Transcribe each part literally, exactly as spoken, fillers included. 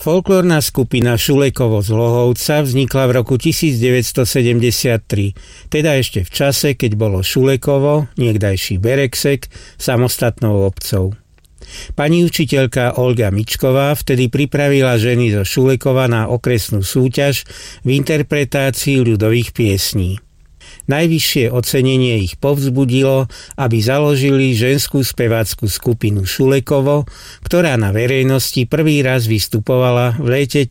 Folklórna skupina Šulekovo z Lohovca vznikla v roku devätnásťsedemdesiattri, teda ešte v čase, keď bolo Šulekovo, niekdajší Bereksek, samostatnou obcou. Pani učiteľka Olga Mičková vtedy pripravila ženy zo Šulekova na okresnú súťaž v interpretácii ľudových piesní. Najvyššie ocenenie ich povzbudilo, aby založili ženskú spevácku skupinu Šulekovo, ktorá na verejnosti prvý raz vystupovala v lete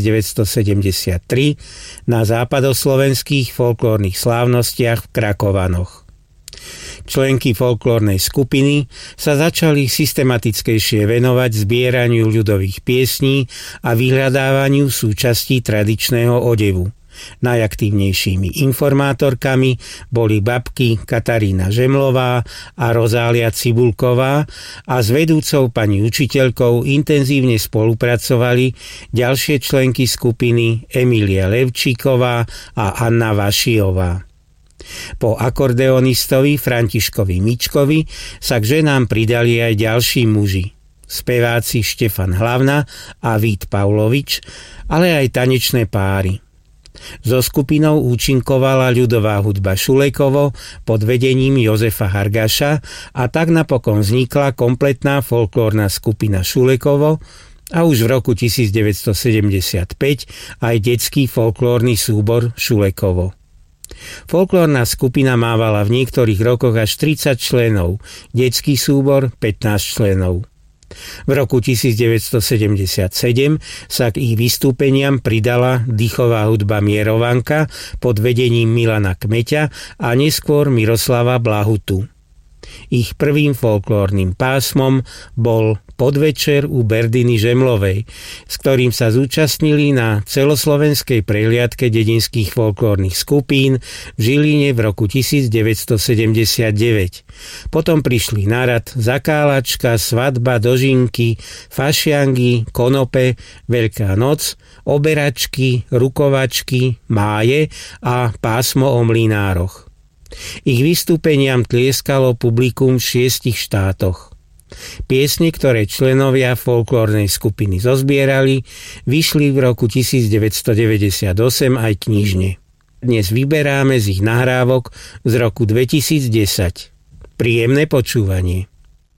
devätnásťsedemdesiattri na západoslovenských folklórnych slávnostiach v Krakovanoch. Členky folklórnej skupiny sa začali systematickejšie venovať zbieraniu ľudových piesní a vyhľadávaniu súčastí tradičného odevu. Najaktívnejšími informátorkami boli babky Katarína Žemlová a Rozália Cibulková a s vedúcou pani učiteľkou intenzívne spolupracovali ďalšie členky skupiny Emília Levčíková a Anna Vašiová. Po akordeonistovi Františkovi Mičkovi sa k ženám pridali aj ďalší muži. Speváci Štefan Hlavna a Vít Pavlovič, ale aj tanečné páry. So skupinou účinkovala ľudová hudba Šulekovo pod vedením Jozefa Hargaša a tak napokon vznikla kompletná folklórna skupina Šulekovo a už v roku devätnásťsedemdesiatpäť aj detský folklórny súbor Šulekovo. Folklórna skupina mávala v niektorých rokoch až tridsať členov, detský súbor pätnásť členov. V roku devätnásťsedemdesiatsedem sa k ich vystúpeniam pridala dýchová hudba Mierovanka pod vedením Milana Kmeťa a neskôr Miroslava Blahutu. Ich prvým folklórnym pásmom bol Podvečer u Berdiny Žemlovej, s ktorým sa zúčastnili na celoslovenskej prehliadke dedinských folklórnych skupín v Žiline v roku devätnásťsedemdesiatdeväť. Potom prišli na rad Zakálačka, Svadba, Dožinky, Fašiangy, Konope, Veľká noc, Oberačky, Rukovačky, Máje a Pásmo o mlynároch. Ich vystúpeniam tlieskalo publikum v šiestich štátoch. Piesne, ktoré členovia folklórnej skupiny zozbierali, vyšli v roku devätnásťdeväťdesiatosem aj knižne. Dnes vyberáme z ich nahrávok z roku dvetisícdesať. Príjemné počúvanie.